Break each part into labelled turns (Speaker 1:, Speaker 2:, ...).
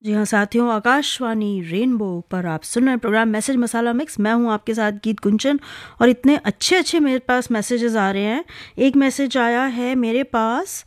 Speaker 1: जी हाँ साथियों, आकाशवाणी रेनबो पर आप सुन रहे हैं प्रोग्राम मैसेज मसाला मिक्स। मैं हूँ आपके साथ गीत गुंजन और इतने अच्छे अच्छे मेरे पास मैसेजेस आ रहे हैं। एक मैसेज आया है मेरे पास,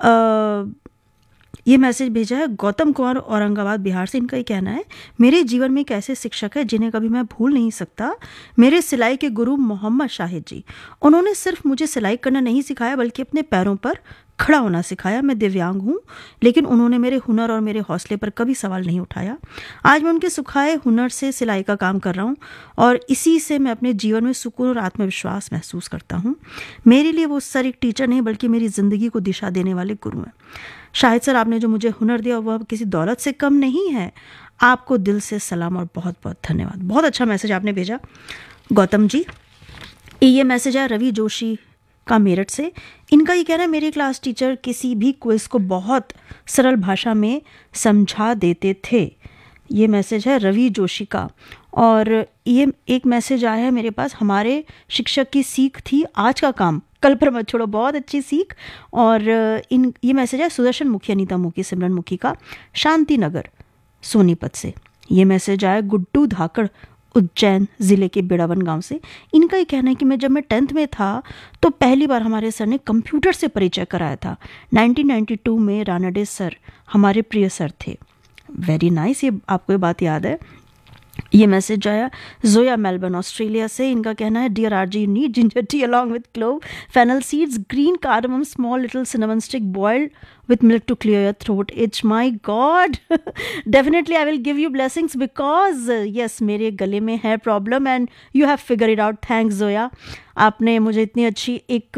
Speaker 1: ये मैसेज भेजा है गौतम कुमार औरंगाबाद बिहार से। इनका ही कहना है, मेरे जीवन में एक ऐसे शिक्षक है जिन्हें कभी मैं भूल नहीं सकता, मेरे सिलाई के गुरु मोहम्मद शाहिद जी। उन्होंने सिर्फ मुझे सिलाई करना नहीं सिखाया बल्कि अपने पैरों पर खड़ा होना सिखाया। मैं दिव्यांग हूँ लेकिन उन्होंने मेरे हुनर और मेरे हौसले पर कभी सवाल नहीं उठाया। आज मैं उनके सिखाए हुनर से सिलाई का काम कर रहा हूँ और इसी से मैं अपने जीवन में सुकून और आत्मविश्वास महसूस करता हूँ। मेरे लिए वो सर एक टीचर नहीं बल्कि मेरी ज़िंदगी को दिशा देने वाले गुरु हैं। शाहिद सर, आपने जो मुझे हुनर दिया वह किसी दौलत से कम नहीं है। आपको दिल से सलाम और बहुत बहुत धन्यवाद। बहुत अच्छा मैसेज आपने भेजा गौतम जी। ये मैसेज है रवि जोशी का मेरठ से। इनका ये कहना है, मेरे क्लास टीचर किसी भी क्विज को बहुत सरल भाषा में समझा देते थे। ये मैसेज है रवि जोशी का। और ये एक मैसेज आया है मेरे पास, हमारे शिक्षक की सीख थी आज का काम कल पर मत छोड़ो। बहुत अच्छी सीख। और ये मैसेज है सुदर्शन मुखी, अनीता मुखी, सिमरन मुखी का, शांति नगर सोनीपत से। ये मैसेज आया गुड्डू धाकड़, उज्जैन ज़िले के बेड़ावन गांव से। इनका ये कहना है कि जब मैं 10th में था तो पहली बार हमारे सर ने कंप्यूटर से परिचय कराया था। 1992 में रानाडे सर हमारे प्रिय सर थे। वेरी नाइस, ये आपको ये बात याद है। ये मैसेज आया जोया मेलबर्न ऑस्ट्रेलिया से। इनका कहना है, dear RG, you need ginger tea along with clove, fennel seeds, green cardamom, small little cinnamon stick, boiled with milk to clear your throat. It's my God. Definitely I will give you blessings because yes, मेरे गले में है problem and you have figured it out. Thanks Zoya. आपने मुझे इतनी अच्छी एक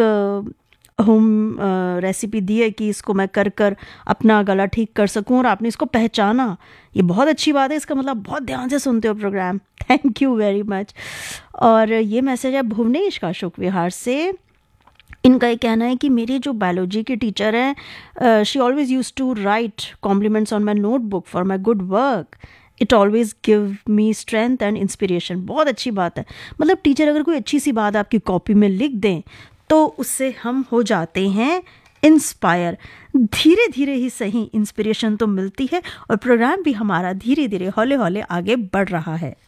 Speaker 1: home recipe दी है कि इसको मैं कर कर अपना गला ठीक कर सकूं और आपने इसको पहचाना। ये बहुत अच्छी बात है। इसका मतलब बहुत ध्यान से सुनते हो programme. Thank you very much. और ये मैसेज है भुवनेश का शुक विहार से। इनका ये कहना है कि मेरी जो बायोलॉजी की टीचर हैं, she always use to right compliments on my notebook for my good work. It always give me strength and inspiration. बहुत अच्छी बात है। मतलब टीचर अगर कोई अच्छी सी बात आपकी कॉपी में लिख दें तो उससे हम हो जाते हैं इंस्पायर। धीरे धीरे ही सही इंस्पिरेशन तो मिलती है और प्रोग्राम भी हमारा धीरे धीरे हौले हौले आगे बढ़ रहा है।